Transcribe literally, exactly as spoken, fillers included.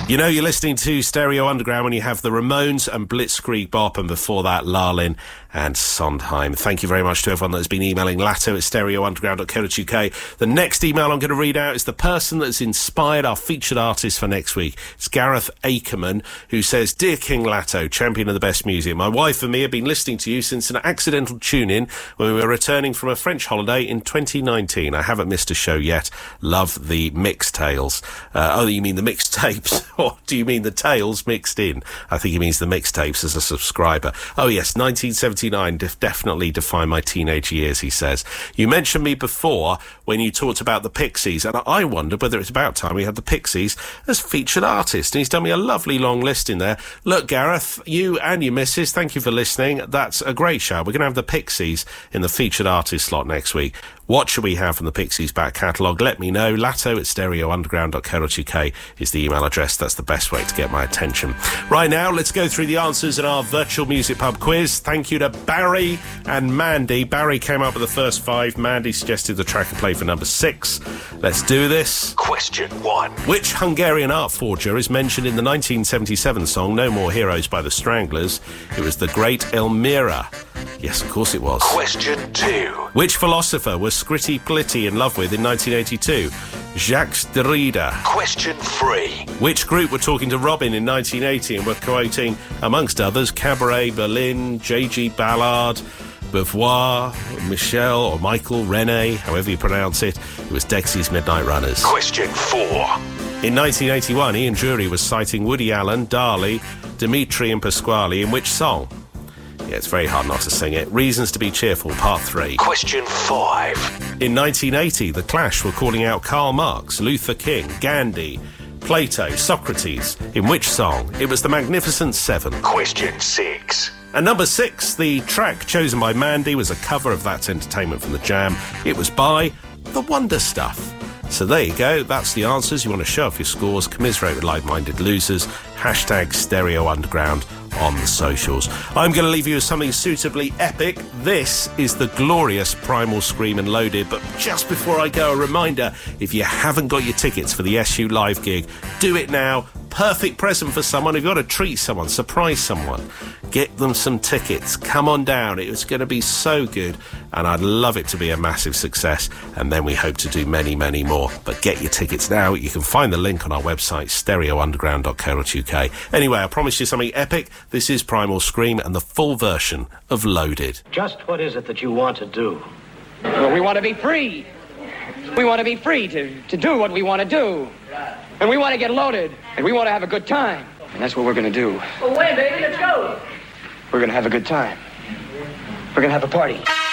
You know you're listening to Stereo Underground when you have the Ramones and Blitzkrieg Bop, and before that, Lalin and Sondheim. Thank you very much to everyone that's been emailing Latto at stereo underground dot co dot U K. The next email I'm going to read out is the person that's inspired our featured artist for next week. It's Gareth Akerman, who says, Dear King Latto, champion of the best music, my wife and me have been listening to you since an accidental tune-in when we were returning from a French holiday in twenty nineteen. I haven't missed a show yet. Love the mixed tales. Uh, oh, you mean the mixed tapes? Or do you mean the tales mixed in? I think he means the mixtapes as a subscriber. Oh yes, nineteen seventy-nine def- definitely defined my teenage years, he says. You mentioned me before when you talked about the Pixies, and I wondered whether it's about time we had the Pixies as featured artist. And he's done me a lovely long list in there. Look, Gareth, you and your missus, thank you for listening. That's a great show. We're going to have the Pixies in the featured artist slot next week. What should we have from the Pixies back catalogue? Let me know. Latto at stereo underground dot co dot U K is the email address. That's the best way to get my attention. Right now, let's go through the answers in our virtual music pub quiz. Thank you to Barry and Mandy. Barry came up with the first five. Mandy suggested the track and play for number six. Let's do this. Question one. Which Hungarian art forger is mentioned in the nineteen seventy-seven song No More Heroes by the Stranglers? It was the great Elmira. Yes, of course it was. Question two. Which philosopher was Scritti Politti in love with in nineteen eighty-two? Jacques Derrida. Question three. Which group were talking to Robin in nineteen eighty and were quoting, amongst others, Cabaret Berlin, J G Ballard, Beauvoir, Michel or Michael, René, however you pronounce it? It was Dexys Midnight Runners. Question four. In nineteen eighty-one, Ian Dury was citing Woody Allen, Dali, Dimitri and Pasquale in which song? Yeah, it's very hard not to sing it. Reasons to be Cheerful, Part three. Question five. In nineteen eighty, The Clash were calling out Karl Marx, Luther King, Gandhi, Plato, Socrates. In which song? It was The Magnificent Seven. Question six. And number six, the track chosen by Mandy was a cover of That's Entertainment from the Jam. It was by The Wonder Stuff. So there you go, that's the answers. You want to show off your scores, commiserate with like-minded losers, hashtag Stereo Underground on the socials. I'm going to leave you with something suitably epic. This is the glorious Primal Scream and Loaded. But just before I go, a reminder, if you haven't got your tickets for the S U Live gig, do it now. Perfect present for someone. If you've got to treat someone, surprise someone, get them some tickets. Come on down. It's going to be so good, and I'd love it to be a massive success, and then we hope to do many, many more. But get your tickets now. You can find the link on our website, stereo underground dot co dot U K. Anyway, I promised you something epic. This is Primal Scream and the full version of Loaded. Just what is it that you want to do? Well, we want to be free. We want to be free to, to do what we want to do. And we want to get loaded. And we want to have a good time. And that's what we're going to do. Well, wait, baby, let's go. We're going to have a good time. We're going to have a party.